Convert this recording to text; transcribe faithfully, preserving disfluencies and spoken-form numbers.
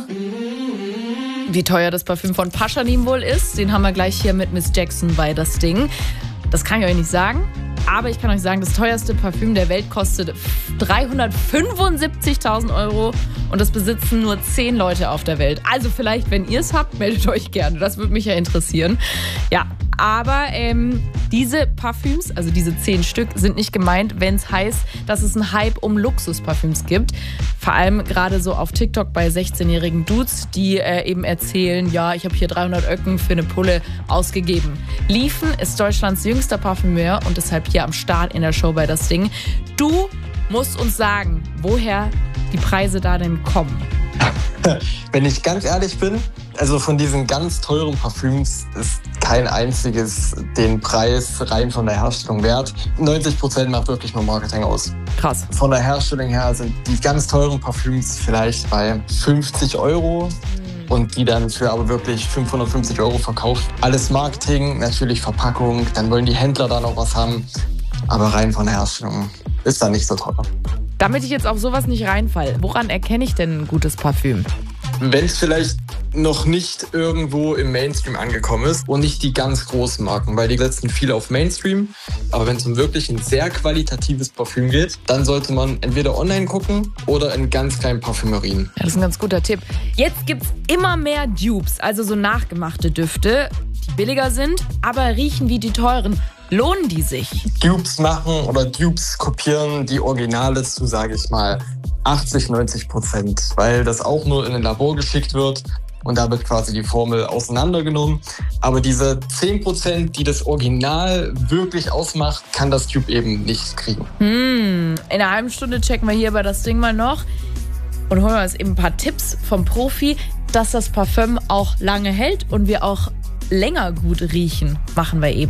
Wie teuer das Parfüm von Pashanim wohl ist, den haben wir gleich hier mit Miss Jackson bei das Ding. Das kann ich euch nicht sagen, aber ich kann euch sagen, das teuerste Parfüm der Welt kostet dreihundertfünfundsiebzigtausend Euro und das besitzen nur zehn Leute auf der Welt. Also vielleicht, wenn ihr es habt, meldet euch gerne, das würde mich ja interessieren. Ja, aber ähm, diese Parfüms, also diese zehn Stück, sind nicht gemeint, wenn es heißt, dass es einen Hype um Luxusparfüms gibt. Vor allem gerade so auf TikTok bei sechzehnjährigen Dudes, die äh, eben erzählen, ja, ich habe hier dreihundert Öcken für eine Pulle ausgegeben. Liefen ist Deutschlands jüngster Parfümeur und deshalb hier am Start in der Show bei das Ding. Du musst uns sagen, woher die Preise da denn kommen. Wenn ich ganz ehrlich bin, also von diesen ganz teuren Parfüms ist kein einziges den Preis rein von der Herstellung wert. neunzig Prozent macht wirklich nur Marketing aus. Krass. Von der Herstellung her sind die ganz teuren Parfüms vielleicht bei fünfzig Euro und die dann für aber wirklich fünfhundertfünfzig Euro verkauft. Alles Marketing, natürlich Verpackung, dann wollen die Händler da noch was haben. Aber rein von der Herstellung ist da nicht so teuer. Damit ich jetzt auf sowas nicht reinfalle, woran erkenne ich denn ein gutes Parfüm? Wenn es vielleicht noch nicht irgendwo im Mainstream angekommen ist und nicht die ganz großen Marken, weil die setzen viel auf Mainstream. Aber wenn es um wirklich ein sehr qualitatives Parfüm geht, dann sollte man entweder online gucken oder in ganz kleinen Parfümerien. Ja, das ist ein ganz guter Tipp. Jetzt gibt's immer mehr Dupes, also so nachgemachte Düfte, die billiger sind, aber riechen wie die teuren. Lohnen die sich? Dupes machen oder Dupes kopieren die Originale zu, sage ich mal, achtzig, neunzig Prozent, weil das auch nur in ein Labor geschickt wird und da wird quasi die Formel auseinandergenommen. Aber diese zehn Prozent, die das Original wirklich ausmacht, kann das Dupe eben nicht kriegen. Hm, in einer halben Stunde checken wir hier bei das Ding mal noch und holen uns eben ein paar Tipps vom Profi, dass das Parfüm auch lange hält und wir auch länger gut riechen. Machen wir eben.